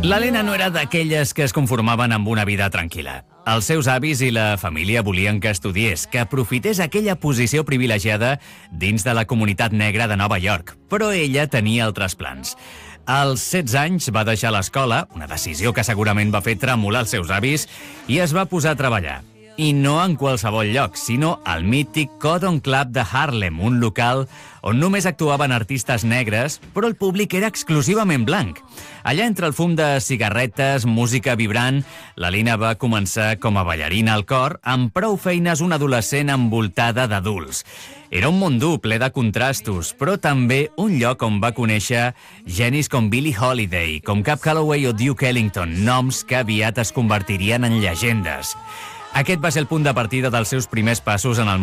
L'Helena no era d'aquelles que es conformaven amb una vida tranquil·la. Els seus avis i la família volien que estudiés, que aprofités aquella posició privilegiada dins de la comunitat negra de Nova York, però ella tenia altres plans. Als 16 anys va deixar l'escola, una decisió que segurament va fer tremolar els seus avis, i es va posar a treballar. I no en qualsevol lloc, sinó al mític Cotton Club de Harlem, un local on només actuaven artistes negres, però el públic era exclusivament blanc. Allà, entre el fum de cigarretes, música vibrant, l'Helena va començar com a ballarina al cor, amb prou feines una adolescent envoltada d'adults. Era un món dur, ple de contrastos, però també un lloc on va conèixer genis com Billie Holiday, com Cab Calloway o Duke Ellington, noms que aviat es convertirien en llegendes. Aquest va ser el punt de partida dels seus primers passos en el món